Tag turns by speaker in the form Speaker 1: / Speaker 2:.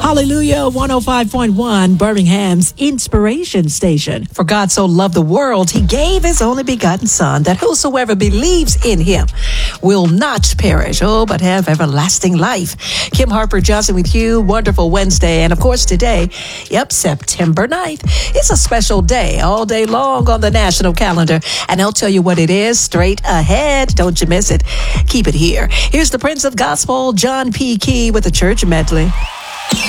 Speaker 1: Hallelujah, 105.1, Birmingham's Inspiration Station. For God so loved the world, he gave his only begotten Son, that whosoever believes in him will not perish, but have everlasting life. Kim Harper Johnson with you. Wonderful Wednesday. And of course today, September 9th, it's a special day all day long on the national calendar. And I'll tell you what it is straight ahead. Don't you miss it. Keep it here. Here's the Prince of Gospel, John P. Key, with the church medley.